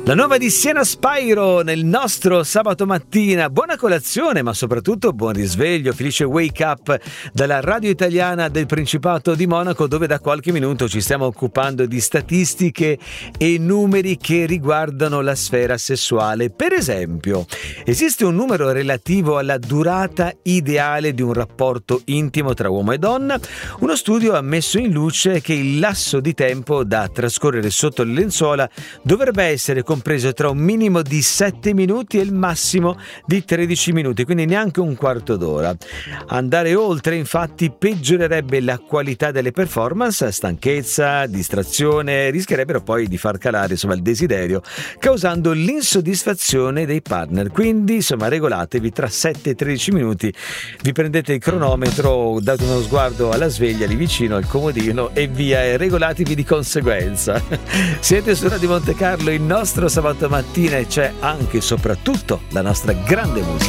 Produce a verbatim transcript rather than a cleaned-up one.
La nuova di Siena Spyro nel nostro sabato mattina. Buona colazione, ma soprattutto buon risveglio, felice wake up dalla radio italiana del Principato di Monaco, dove da qualche minuto ci stiamo occupando di statistiche e numeri che riguardano la sfera sessuale. Per esempio, esiste un numero relativo alla durata ideale di un rapporto intimo tra uomo e donna. Uno studio ha messo in luce che il lasso di tempo da trascorrere sotto le lenzuola dovrebbe essere compreso tra un minimo di sette minuti e il massimo di tredici minuti, quindi neanche un quarto d'ora. Andare oltre, infatti, peggiorerebbe la qualità delle performance, stanchezza, distrazione, rischierebbero poi di far calare insomma il desiderio, causando l'insoddisfazione dei partner. Quindi insomma regolatevi tra sette e tredici minuti, vi prendete il cronometro, date uno sguardo alla sveglia lì vicino al comodino e via, e regolatevi di conseguenza. Siete su Radio Monte Carlo, il nostro sabato mattina, e c'è anche e soprattutto la nostra grande musica.